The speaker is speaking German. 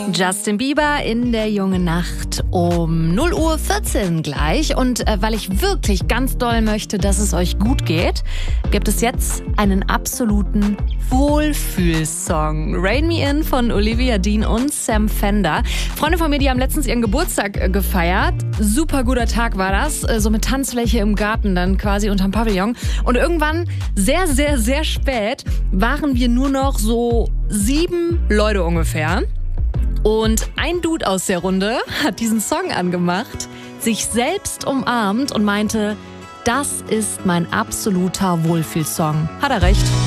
Justin Bieber in der jungen Nacht um 0:14 Uhr gleich. Und weil ich wirklich ganz doll möchte, dass es euch gut geht, gibt es jetzt einen absoluten Wohlfühlsong. Rain Me In von Olivia Dean und Sam Fender. Freunde von mir, die haben letztens ihren Geburtstag gefeiert. Super guter Tag war das. So mit Tanzfläche im Garten dann quasi unterm Pavillon. Und irgendwann, sehr, sehr, sehr spät, waren wir nur noch so 7 Leute ungefähr. Und ein Dude aus der Runde hat diesen Song angemacht, sich selbst umarmt und meinte, das ist mein absoluter Wohlfühlsong. Hat er recht.